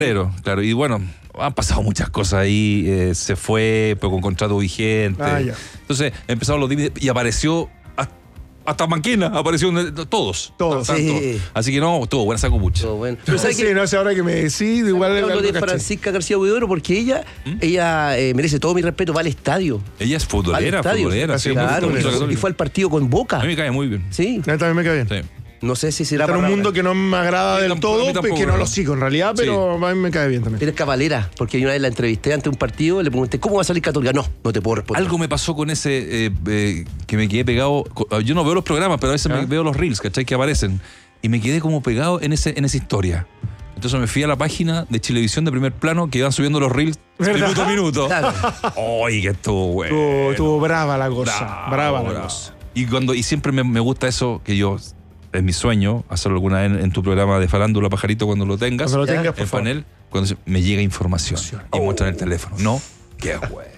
Pero, claro, y bueno, han pasado muchas cosas ahí, se fue, pero con contrato vigente. Ya. Entonces empezaron los límites y apareció hasta Manquina, apareció todos. Sí. Así que no, estuvo buena esa copucha. Todo bueno. Pero ¿sabes sí, qué? no sé, ahora que me decís, igual Hablo algo de caché. Francisca García Huidobro porque ella merece todo mi respeto, va al estadio. Ella es futbolera, Al estadio. sí, Claro, muy y fue al partido con Boca. A mí me cae muy bien. Sí, A mí también me cae bien. Sí. no sé si será Está en un para- mundo que no me agrada A mí del tampoco, a mí todo, tampoco, que no ¿no? lo sigo en realidad, pero a mí me cae bien también. Eres cabalera, porque una vez la entrevisté ante un partido, le pregunté, ¿cómo va a salir Católica? No te puedo responder. Algo me pasó con ese que me quedé pegado. Yo no veo los programas, pero a veces me veo los reels, ¿cachai? Que aparecen. Y me quedé como pegado en esa historia. Entonces me fui a la página de Chilevisión de Primer Plano que iban subiendo los reels ¿Verdad? minuto a minuto. Claro. ¡Ay, que estuvo bueno! Estuvo brava la cosa. Brava la cosa. Y siempre me gusta eso, que yo, es mi sueño, hacerlo alguna vez en tu programa de Farándula, Pajarito, cuando lo tengas. Cuando lo tengas, por el favor. panel, cuando me llega información y muestran el teléfono. No, qué bueno.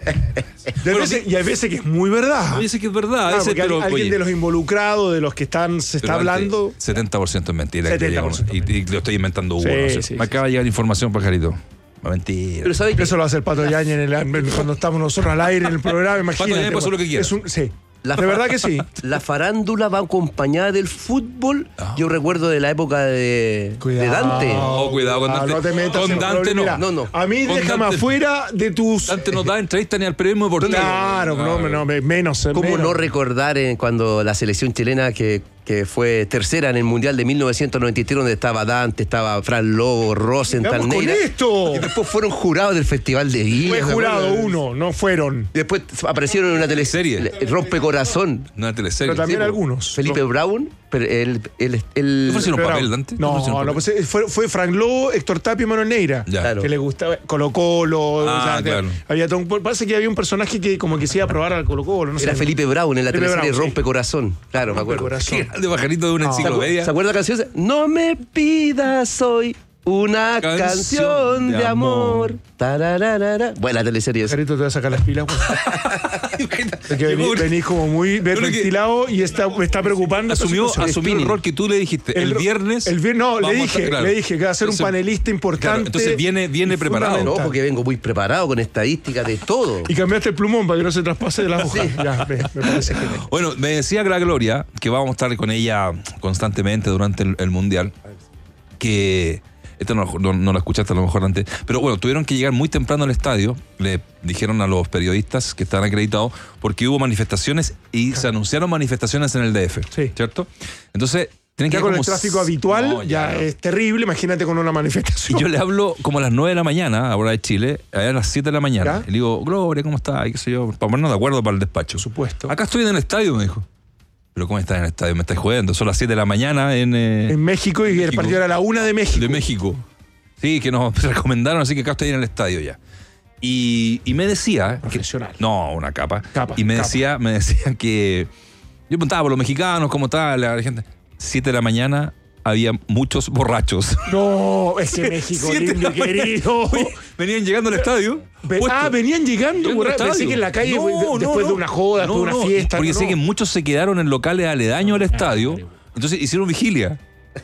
Y hay veces que es muy verdad. Oye, sé que es verdad. Claro, ese, porque pero, alguien oye, de los involucrados, de los que se está pero hablando. 70% es mentira. 70% y lo estoy inventando uno. Sí, no sé. sí, Me acaba de llegar información, Pajarito. Mentira. Pero ¿sabes qué? Eso lo hace el Pato Yañez cuando estamos nosotros al aire en el programa. Imagínate. Yañez puede hacer lo que quiera. Sí. La De verdad que sí. La farándula va acompañada del fútbol. Yo recuerdo de la época de Dante. Oh, cuidado con Dante. No te metas Con en Dante problemas. no. No. A mí Con déjame Dante- afuera de tus. Dante no da entrevista ni al periodismo deportivo. Claro, menos. ¿Cómo menos. no recordar cuando la selección chilena que fue tercera en el Mundial de 1993, donde estaba Dante, estaba Fran Lobo, Rosenthal, ¡Vamos con Neira? esto! Y después fueron jurados del Festival de Viña. Fue ¿me jurado acuerdo? uno, no fueron. Después aparecieron en una teleserie, Rompecorazón. Una teleserie. Pero también Sí, algunos. Felipe Brown, pero él ¿Te ofrecieron Pero- papel, Dante? ¿Te ofrecieron No, papel? pues fue Frank Lobo, Héctor Tapia y Manuel Neira. Ya. Claro. Que le gustaba Colo-Colo. Claro. Había todo parece que había un personaje que como que se iba a probar al Colo-Colo. No era sé. Felipe Brown en la Felipe teleserie Brown, sí. Rompecorazón. Claro, me acuerdo. Rompecorazón. Qué grande, Pajarito, de una enciclopedia. ¿Se acuerda la canción? No me pidas hoy una Canción canción de de amor. amor. Tarararara. Buena teleserie esa. Carito, te voy a sacar las pilas, güey. Porque venís como muy ventilado y me está preocupando. esta Asumió situación. el rol que tú le dijiste. El viernes. No, vamos le a estar- dije claro. que iba a ser un Entonces, panelista importante. claro, entonces viene y preparado. fundamental. No, porque vengo muy preparado con estadísticas de todo. Y cambiaste el plumón para que no se traspase de la hoja. Ya, me parece genial. Bueno, me decía la Gloria que vamos a estar con ella constantemente durante el Mundial. Que esto no lo escuchaste a lo mejor antes, pero bueno, tuvieron que llegar muy temprano al estadio, le dijeron a los periodistas que estaban acreditados, porque hubo manifestaciones y se anunciaron manifestaciones en el DF, Sí. ¿cierto? Entonces, tienen que Ya ir con el como tráfico habitual No, ya no. es terrible, imagínate con una Y manifestación. yo le hablo como a las 9 de la mañana, ahora de Chile, allá a las 7 de la mañana. ¿Ya? Y le digo, Gloria, ¿cómo estás? Y qué sé yo, para ponernos de acuerdo para el despacho. Por supuesto. Acá estoy en el estadio, me dijo. ¿Pero cómo estás en el estadio? Me estás jodiendo. Son las 7 de la mañana en México y el México. partido era la 1 de México. de México. Sí, que nos recomendaron, así que acá estoy en el estadio ya. Y me decía... Profesional. No, una capa. Capa, Y me capa. decía que... Yo preguntaba por los mexicanos, cómo tal, la gente. 7 de la mañana había muchos borrachos. No, es que México, 7 de lindo la y querido. Oye, venían llegando al estadio. puestos. Venían llegando, Llegando al borracho. estadio. Pensé que en la calle, No, después no, de una joda, después de una fiesta. Porque no, sé no. que muchos se quedaron en locales aledaños al estadio. Entonces hicieron vigilia.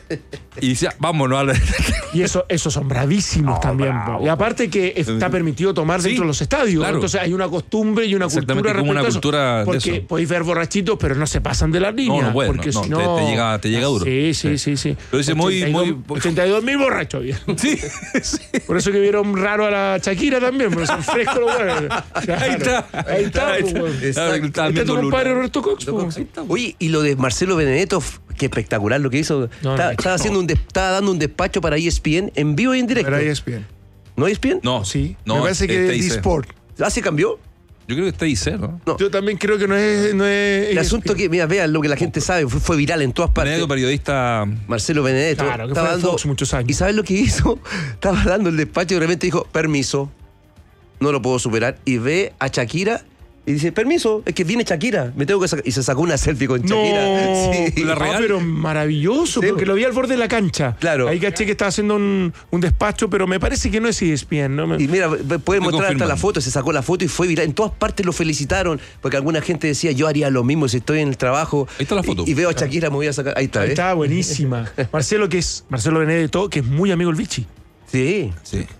Y decía, vámonos a la... Y esos son bravísimos también. bravo. Y aparte que está permitido tomar Sí, dentro de los estadios. claro. Entonces hay una costumbre y una Exactamente, cultura como una respecto a cultura eso. de Porque eso. podéis ver borrachitos, pero no se pasan de la línea. no pueden, porque no, si no, no... te llega duro. Sí. Pero dice muy... 82.000 borrachos había. Sí, sí. Por eso que vieron raro a la Shakira también, porque son frescos los huevos. Ahí está. Ahí está, pues, weón. Claro, que estaban Este es tu viendo compadre Luna. Roberto Cox. pues. Oye, y lo de Marcelo Benedetto, qué espectacular lo que hizo. Estaba dando un despacho para ESPN en vivo y en directo. Pero ahí es bien. ¿No ESPN? No, Sí, no, me parece que es TIC. D-Sport. ¿Ah, se cambió? Yo creo que está IC, ¿no? No. Yo también creo que no es El asunto que, mira, vean lo que la gente sabe, fue viral en todas partes. Benedetto, periodista... Marcelo Benedetto. Claro, que fue en Fox muchos años. ¿Y sabes lo que hizo? Estaba dando el despacho y de repente dijo, permiso, no lo puedo superar. Y ve a Shakira y dice, permiso, es que viene Shakira, me tengo que sacar. Y se sacó una selfie con Shakira. No, Sí. La real. pero maravilloso, Sí, porque lo vi al borde de la cancha. Claro. Ahí caché que estaba haciendo un despacho, pero me parece que no es ESPN, ¿no? Y mira, pueden mostrar hasta confirmando. la foto, se sacó la foto y fue viral. En todas partes lo felicitaron, porque alguna gente decía, yo haría lo mismo si estoy en el trabajo. Ahí está la foto. Y veo a Shakira, me voy a sacar. Ahí está, Ahí ¿eh? está buenísima. Marcelo Benedetto, que es muy amigo del Vichy. Sí. Sí.